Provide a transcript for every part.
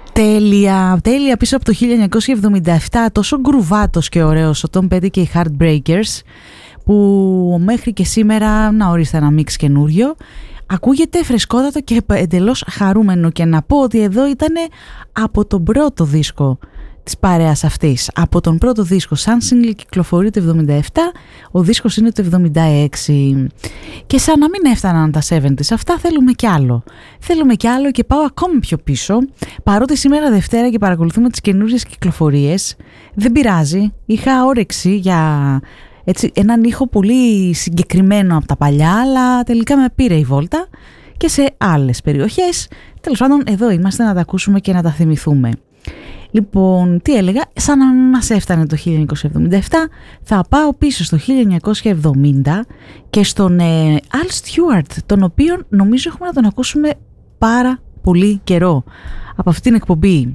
Τέλεια, τέλεια, πίσω από το 1977, τόσο γκρουβάτος και ωραίος ο Tom Petty και οι Heartbreakers, που μέχρι και σήμερα, να ορίστε ένα μίξ καινούριο, ακούγεται φρεσκότατο και εντελώς χαρούμενο. Και να πω ότι εδώ ήταν από τον πρώτο δίσκο της παρέας αυτής. Από τον πρώτο δίσκο, σαν single κυκλοφορεί το 77, ο δίσκος είναι το 76. Και σαν να μην έφταναν τα 70's, αυτά θέλουμε κι άλλο. Θέλουμε κι άλλο και πάω ακόμη πιο πίσω, παρότι σήμερα Δευτέρα και παρακολουθούμε τις καινούριες κυκλοφορίες, δεν πειράζει, είχα όρεξη για έτσι, έναν ήχο πολύ συγκεκριμένο από τα παλιά, αλλά τελικά με πήρε η βόλτα και σε άλλες περιοχές. Τέλος πάντων, εδώ είμαστε να τα ακούσουμε και να τα θυμηθούμε. Λοιπόν, τι έλεγα, σαν να μην μας έφτανε το 1977, θα πάω πίσω στο 1970 και στον Al Stewart, τον οποίον νομίζω έχουμε να τον ακούσουμε πάρα πολύ καιρό από αυτήν την εκπομπή.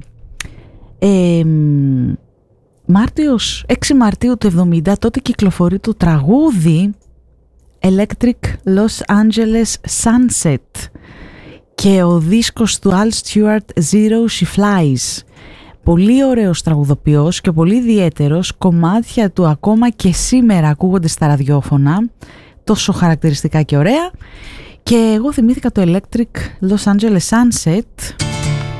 6 Μαρτίου του 70, τότε κυκλοφορεί το τραγούδι Electric Los Angeles Sunset και ο δίσκος του Al Stewart Zero She Flies. Πολύ ωραίος τραγουδοποιός και πολύ ιδιαίτερος, κομμάτια του ακόμα και σήμερα ακούγονται στα ραδιόφωνα, τόσο χαρακτηριστικά και ωραία. Και εγώ θυμήθηκα το Electric Los Angeles Sunset